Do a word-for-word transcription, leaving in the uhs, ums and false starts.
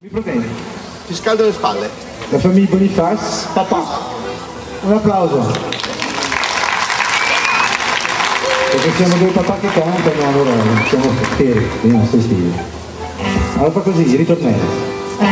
Mi problemi. Ti scaldo le spalle. La famiglia Boniface. Papà. Un applauso. Perché siamo due papà che cantano, allora siamo fieri dei nostri figli. Allora fa così, ritornello.